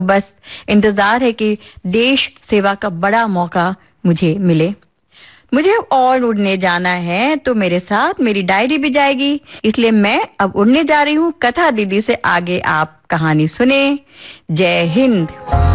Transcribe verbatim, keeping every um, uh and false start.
बस इंतजार है कि देश सेवा का बड़ा मौका मुझे मिले। मुझे और उड़ने जाना है तो मेरे साथ मेरी डायरी भी जाएगी, इसलिए मैं अब उड़ने जा रही हूँ। कथा दीदी से आगे आप कहानी सुने। जय हिंद।